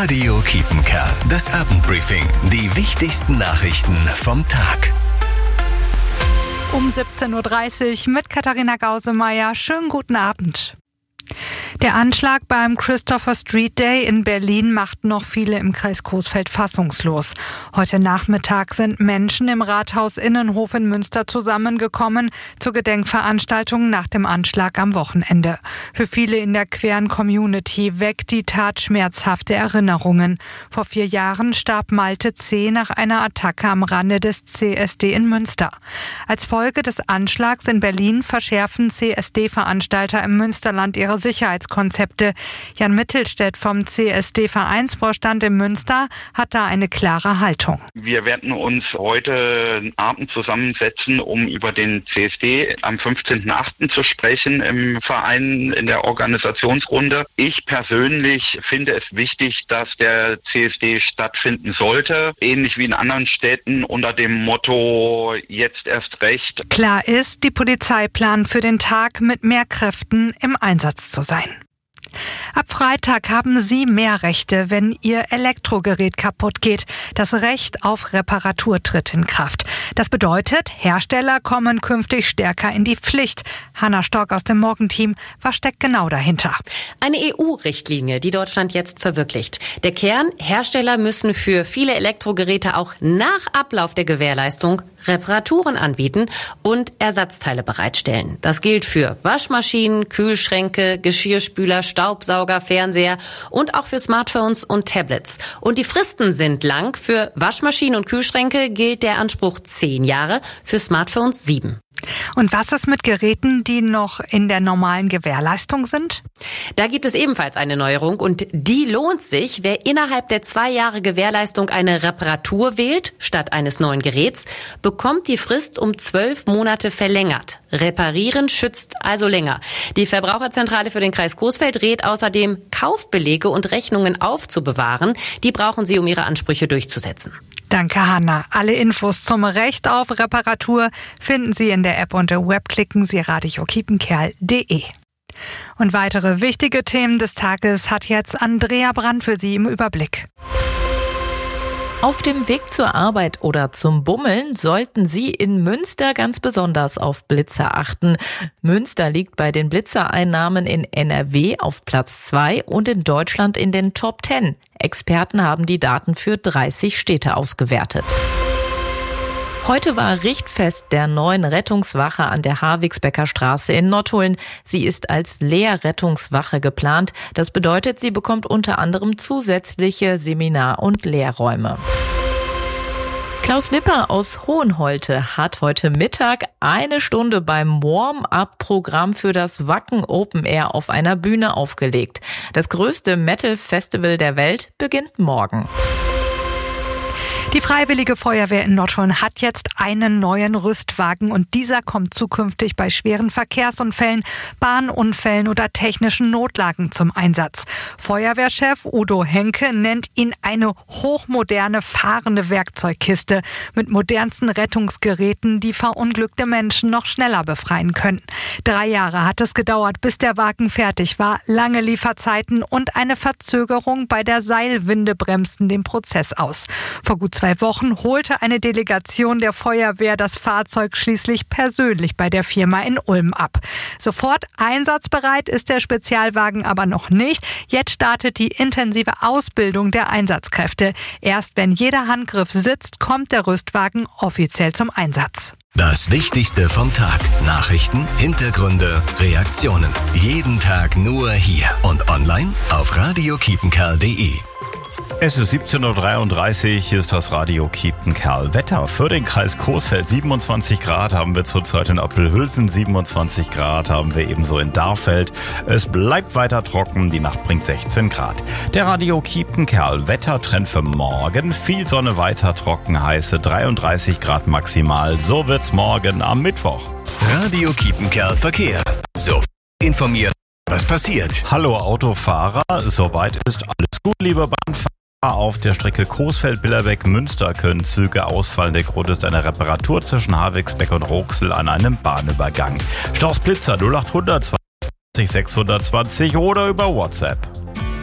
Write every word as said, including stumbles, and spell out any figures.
Radio Kiepenkerl, das Abendbriefing. Die wichtigsten Nachrichten vom Tag. Um siebzehn Uhr dreißig mit Katharina Gausemeyer. Schönen guten Abend. Der Anschlag beim Christopher Street Day in Berlin macht noch viele im Kreis Coesfeld fassungslos. Heute Nachmittag sind Menschen im Rathaus Innenhof in Münster zusammengekommen zur Gedenkveranstaltung nach dem Anschlag am Wochenende. Für viele in der queeren Community weckt die Tat schmerzhafte Erinnerungen. Vor vier Jahren starb Malte C. nach einer Attacke am Rande des C S D in Münster. Als Folge des Anschlags in Berlin verschärfen C S D-Veranstalter im Münsterland ihre Sicherheitskonzepte. Jan Mittelstädt vom C S D-Vereinsvorstand in Münster hat da eine klare Haltung. Wir werden uns heute Abend zusammensetzen, um über den C S D am fünfzehnten achten zu sprechen im Verein in der Organisationsrunde. Ich persönlich finde es wichtig, dass der C S D stattfinden sollte, ähnlich wie in anderen Städten unter dem Motto jetzt erst recht. Klar ist, die Polizei plant für den Tag mit mehr Kräften im Einsatz zu sein. Ab Freitag haben Sie mehr Rechte, wenn Ihr Elektrogerät kaputt geht. Das Recht auf Reparatur tritt in Kraft. Das bedeutet, Hersteller kommen künftig stärker in die Pflicht. Hanna Stork aus dem Morgenteam, was steckt genau dahinter? Eine E U-Richtlinie, die Deutschland jetzt verwirklicht. Der Kern, Hersteller müssen für viele Elektrogeräte auch nach Ablauf der Gewährleistung Reparaturen anbieten und Ersatzteile bereitstellen. Das gilt für Waschmaschinen, Kühlschränke, Geschirrspüler, Staubsauger, Fernseher und auch für Smartphones und Tablets. Und die Fristen sind lang. Für Waschmaschinen und Kühlschränke gilt der Anspruch zehn Jahre, für Smartphones sieben. Und was ist mit Geräten, die noch in der normalen Gewährleistung sind? Da gibt es ebenfalls eine Neuerung und die lohnt sich. Wer innerhalb der zwei Jahre Gewährleistung eine Reparatur wählt, statt eines neuen Geräts, bekommt die Frist um zwölf Monate verlängert. Reparieren schützt also länger. Die Verbraucherzentrale für den Kreis Coesfeld rät außerdem, Kaufbelege und Rechnungen aufzubewahren. Die brauchen Sie, um Ihre Ansprüche durchzusetzen. Danke, Hanna. Alle Infos zum Recht auf Reparatur finden Sie in der App und im Web. Klicken Sie radio kiepenkerl punkt de. Und weitere wichtige Themen des Tages hat jetzt Andrea Brand für Sie im Überblick. Auf dem Weg zur Arbeit oder zum Bummeln sollten Sie in Münster ganz besonders auf Blitzer achten. Münster liegt bei den Blitzereinnahmen in N R W auf Platz zwei und in Deutschland in den Top zehn. Experten haben die Daten für dreißig Städte ausgewertet. Heute war Richtfest der neuen Rettungswache an der Harwigsbecker Straße in Nottuln. Sie ist als Lehrrettungswache geplant. Das bedeutet, sie bekommt unter anderem zusätzliche Seminar- und Lehrräume. Klaus Lipper aus Hohenholte hat heute Mittag eine Stunde beim Warm-up-Programm für das Wacken Open Air auf einer Bühne aufgelegt. Das größte Metal-Festival der Welt beginnt morgen. Die Freiwillige Feuerwehr in Nottuln hat jetzt einen neuen Rüstwagen und dieser kommt zukünftig bei schweren Verkehrsunfällen, Bahnunfällen oder technischen Notlagen zum Einsatz. Feuerwehrchef Udo Henke nennt ihn eine hochmoderne fahrende Werkzeugkiste mit modernsten Rettungsgeräten, die verunglückte Menschen noch schneller befreien können. Drei Jahre hat es gedauert, bis der Wagen fertig war. Lange Lieferzeiten und eine Verzögerung bei der Seilwinde bremsten den Prozess aus. Vor gut zwei Wochen holte eine Delegation der Feuerwehr das Fahrzeug schließlich persönlich bei der Firma in Ulm ab. Sofort einsatzbereit ist der Spezialwagen aber noch nicht. Jetzt startet die intensive Ausbildung der Einsatzkräfte. Erst wenn jeder Handgriff sitzt, kommt der Rüstwagen offiziell zum Einsatz. Das Wichtigste vom Tag. Nachrichten, Hintergründe, Reaktionen. Jeden Tag nur hier und online auf radio kiepenkerl punkt de. Es ist siebzehn Uhr dreiunddreißig, hier ist das Radio Kiepenkerl. Wetter für den Kreis Coesfeld. siebenundzwanzig Grad haben wir zurzeit in Oppelhülsen, siebenundzwanzig Grad haben wir ebenso in Darfeld. Es bleibt weiter trocken, die Nacht bringt sechzehn Grad. Der Radio Kiepenkerl Wettertrend für morgen. Viel Sonne, weiter trocken, heiße dreiunddreißig Grad maximal. So wird's morgen am Mittwoch. Radio Kiepenkerl Verkehr. So informiert, was passiert. Hallo Autofahrer, soweit ist alles gut, liebe Bahnfahrer. Auf der Strecke Coesfeld-Billerbeck-Münster können Züge ausfallen. Der Grund ist eine Reparatur zwischen Harwigsbeck und Roxel an einem Bahnübergang. Staus Blitzer null acht hundert zwanzig sechshundertzwanzig oder über WhatsApp.